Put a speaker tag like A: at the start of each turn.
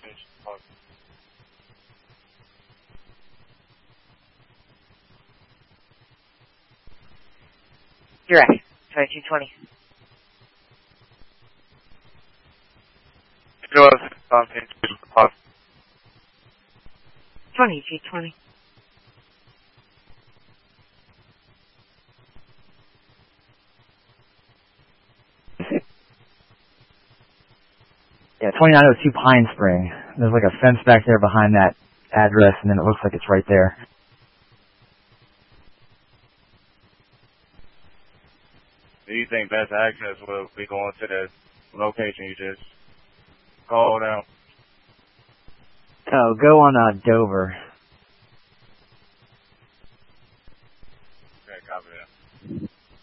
A: Direct, 2220.
B: It was
A: 2220.
C: Yeah, 2902 Pine Spring. There's like a fence back there behind that address, and then it looks like it's right there.
B: Do you think best access will be going to the location you just called out?
C: Oh, go on Dover.